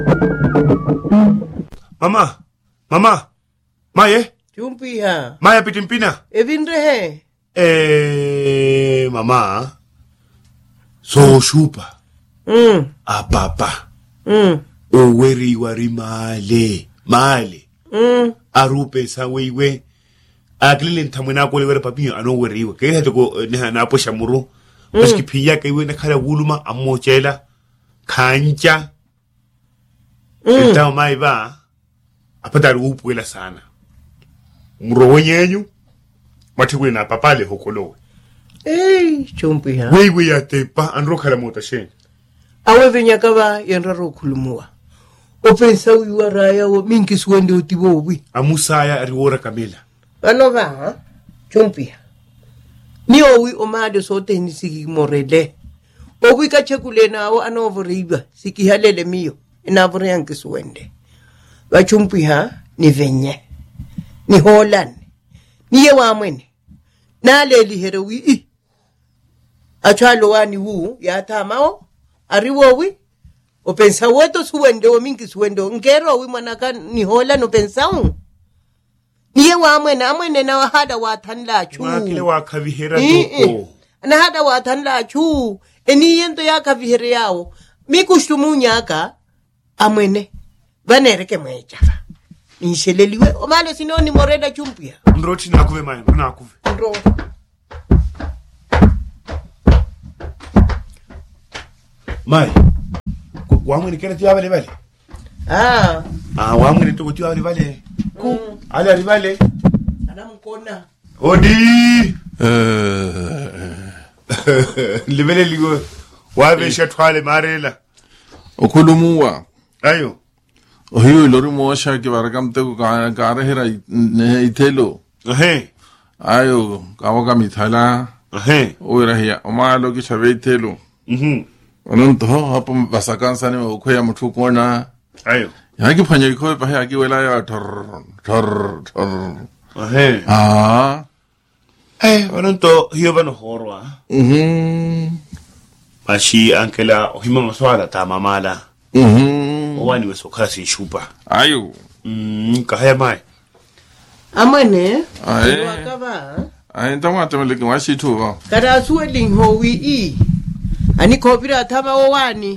Mama. Maye? Chumpiha. Maya pitimpina. Evinre Mama. So shupa. Apapa. Oweri wari male. Arupe sa weiwe. Aklile ntamwena ko lewere papinyo ano weriwe. Kaya hata ko na po shamuro. Maski piya kaiwe na kala wuluma amochela. Kancha. Ita mai ba. Apata rupuela sana. Muro wenyenyu. Matikwe na papale hokolowe. Chumpiha. Weiwe ya tepa andro kala mota shen. Awe venyakaba yanraro kulumua. Opensa uiwaraya wa mingi suwende utibo ubi. Amusaya ariwora kamila. Anova, Chumpiha. Ni owi omade sote nisiki morele. Owi kachekule na awa anovoriba. Siki halele miyo. Inavore yanki suwende. Wa Chumpiha ni venye. Ni Holland. Ni ye wamwene. Naleli herowi. Achalo wani wu ya tamao. Ariwowi. Opensa weto suwende o mingi suwende. Ngero wi manaka ni Holland opensa. Niye amwene na wahada watanla chu. Wakile wakavihera doko. Na hada watanla chu. Eni yento ya kavihere yao. Mikushtumu nyaka. Amwene. Vanereke mwechafa. Nisheleliwe. Omalo sinoni moreda Chumpia. Mroti nakuve maya. Nakuve. Mro. Mai. Wamwene kena tiwa vale. Wamwene toko tiwa vale. Ale rivale. Anamkona. Odi. Livele ligo. Wabe shatwale marela. Okulumuwa. Ayo. Ohiyo lori moasha ke barakamte ko kare hera itelo. Ayo kawaga mithala. Oira hiya omalo ki chabe itelo. Ononto hapo basakansa ne okoya muthu kona. Ayo. Yaki phanye ko pa yaki wela ya tor. Ononto hiyo bano horwa. Mashi ankela ohima maswala ta mamala. Wani weso kasi shupa. Ayo. Kahaya mai. Amane. Wakaba. Ntama temeleke washi tu ba. Kada suweling howi ani kopira tama wani.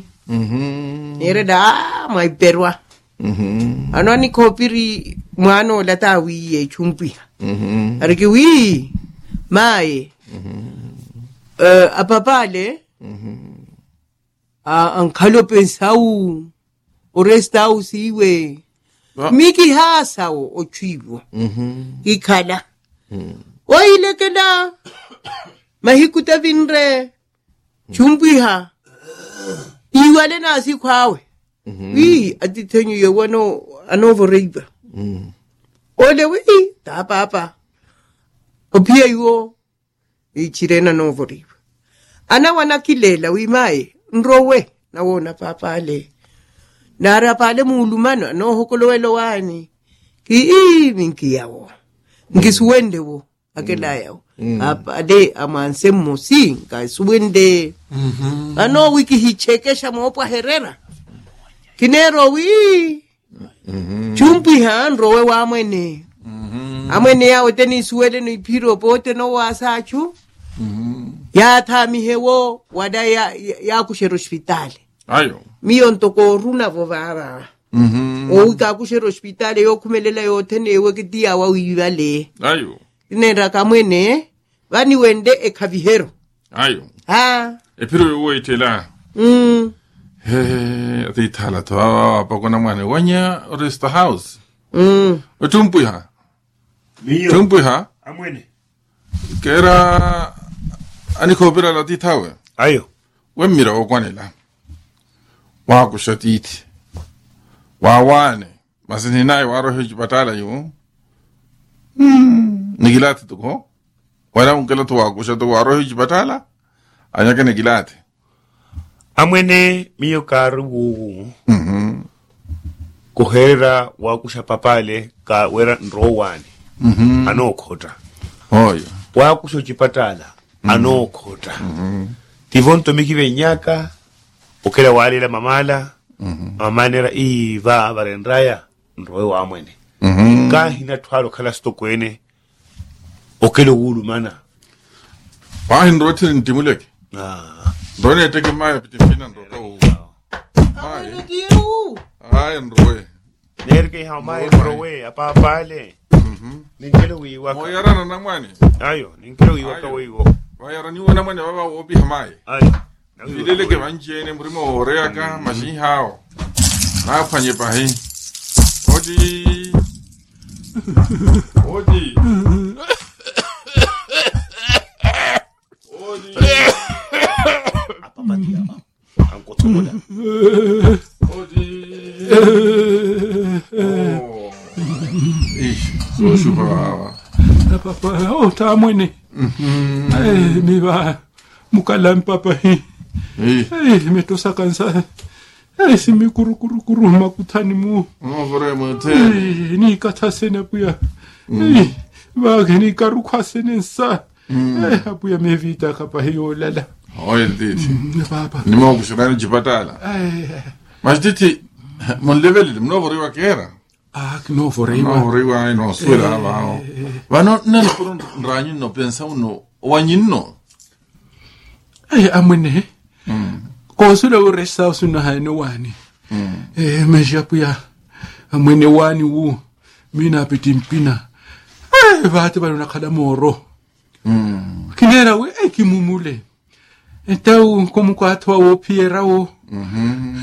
Ereda mai perwa. Anani kopiri mwano lata wiye Chumpi. Ariki wi mai. Apapale. Ankalo pensau. Orestau siwe. Miki hasao ochivo. Ikala. Oile keda. Mahikuta vinre. Chumpiha. Iwale na si kwawe. Atitenyu ye wano anovoriba. Ole ta papa. Opia yuo. Ichirena novoriba. Ana wana kilela mai. Nrowe. Na wona papa ale. Nara pale mulumano no hokolowelo wani. Minki yawo. Ngisuwende wo. Akela yawo. Ade amansemo si. Ngasuwende. Ano wiki hichekesha mwopa herera. Kinero Chumpiha nrowe wa amwene. Amwene yawo teni suwele ni piro pote no wasachu. Ya thami hewo wada ya kushero hospitali. Ayo. Miyo ntoko runa vovara. Ouka kushero hospitali yo kumelela yo tene ewe kitia wa uiwale. Ayo. Nenda kamwene vani wende ekavihero. Ayo. Epiro yo itela. Ati thala to apakona mwane wanya rest house. Chumpiha. Miyo. Chumpiha. Amwene. Kera ani kopira lati tawe. Ayo. Wemira okwanela. Wakushatiti. Wawane. Masini nae waro hijipatala yu. Nigilati tuko. Wala unkela tu wakushatu waro hijipatala. Anyake nigilati. Amwene miyo karu. Kuhera wakusha papale ka wera nrowani. Ano kota. Oyo. Wakusha chipatala. Ano kota. Tivonto miki venyaka. Okela wale la mamala. amanera iva barenraya nrowe wa mwene ka hina twalo kala stokwene okelo wulu mana ba hin rote ntimuleke dole take mai pitipina ndoka u mai ai nrowe nerke ha mai nrowe apa pale ninkelo wiwa mo yarana na mwani ayo ninkelo wiwa ka wiwo ba yarani wona mwani baba obi hamai ayo ilele ke banjene murimo oreaka mashi hao na fanye pahi odi apa dia angko tomoda so super papa ta mwene mi va mukalam papa me tosa kansa si mi kuru makutani mu vraiment ni katasene puya va ni karu kwasene sa apuya me vita kapa hiyo lala oye titi papa ni mo kushikana jipatala mas titi mon level no vorriva che era no vorriva no suela va no nel por ranyo no pensa uno wanyinno amene ko sula uresa usuna haino wani mesha puya amene wani wu mina pitimpina vate bana nakhala moro kinera we kimumule entau como kwatwa wo piera wo